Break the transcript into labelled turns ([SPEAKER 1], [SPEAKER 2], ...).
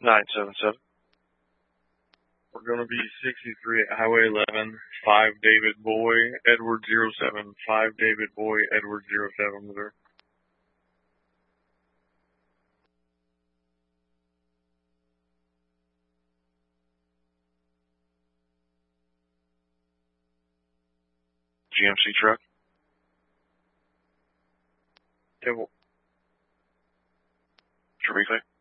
[SPEAKER 1] 977. We're going to be 63 at Highway 11, 5 David Boy, Edward 07, 5 David Boy, Edward 07, Missouri. GMC truck. Table. Terrific.